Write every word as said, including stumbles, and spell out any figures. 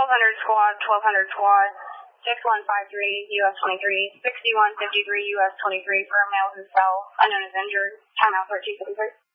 twelve hundred squad, twelve hundred squad, six one five three, U S twenty-three, sixty-one fifty-three, U S twenty-three for a male who fell, unknown as injured, timeout thirteen fifty-three.